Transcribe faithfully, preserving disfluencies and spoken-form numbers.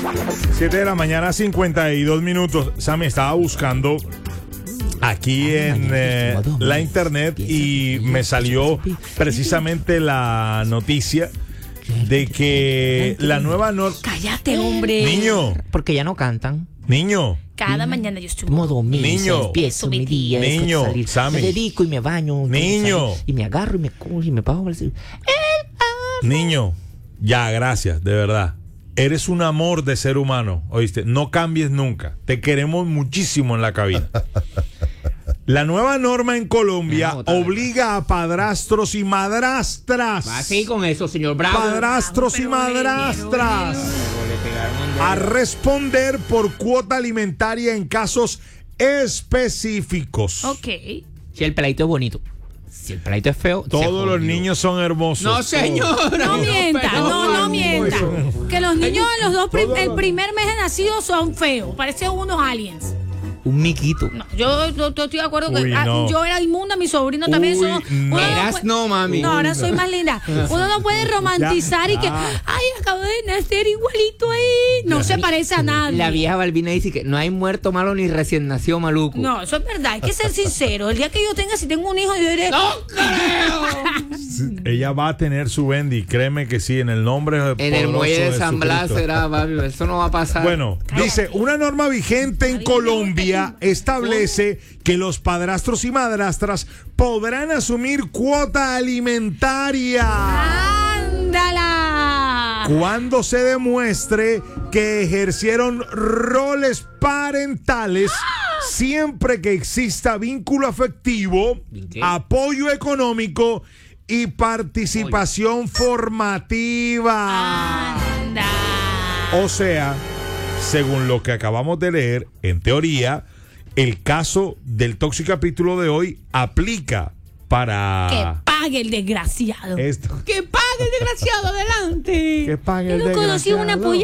siete de la mañana, cincuenta y dos minutos. Sammy, estaba buscando aquí en eh, la internet y me salió precisamente la noticia de que la nueva norma... Cállate, hombre. Niño. Porque ya no cantan. Niño. Cada mañana yo estoy... Modo mil, Niño. empiezo mi día. Niño, salir. Sammy. Me dedico y me baño. Niño. Y me agarro y me cojo y me pago. Niño, ya, gracias, de verdad. Eres un amor de ser humano, ¿oíste? No cambies nunca. Te queremos muchísimo en la cabina. La nueva norma en Colombia no, obliga a padrastros y madrastras. Así con eso, señor Bravo. Padrastros y madrastras a responder por cuota alimentaria en casos específicos. Ok. Si el peladito es bonito. Si el peladito es feo. Todos los niños son hermosos. No, señor. No mienta, no, no mienta. Que los niños de los dos, prim- el Todos. primer mes de nacidos son feos. Parecen unos aliens. Un miquito. No, yo, yo- yo estoy de acuerdo que Uy, ah, no. yo era inmunda, mi sobrino también. Uy, Son, no. uno Eras puede- no, mami. No, ahora soy más linda. Uno no puede romantizar y que, ay, acabo de nacer igualito ahí. No se parece a nadie. La vieja Balbina dice que no hay muerto malo ni recién nacido maluco. No, eso es verdad, hay que ser sincero. El día que yo tenga, si tengo un hijo, yo diré... ¡No creo! Ella va a tener su Bendy, créeme que sí, en el nombre En el poderoso muelle de San Blas Jesucristo. será, papi. Eso no va a pasar. Bueno, dice, una norma vigente en Colombia establece que los padrastros y madrastras podrán asumir cuota alimentaria ¡Ándala! cuando se demuestre que ejercieron roles parentales siempre que exista vínculo afectivo, ¿Qué? apoyo económico y participación formativa. ¡Anda! O sea, según lo que acabamos de leer, en teoría, el caso del tóxico capítulo de hoy aplica Que para pague el desgraciado. esto. ¡Que pague el desgraciado adelante! Que pague Yo el no conocí una desgraciado. polla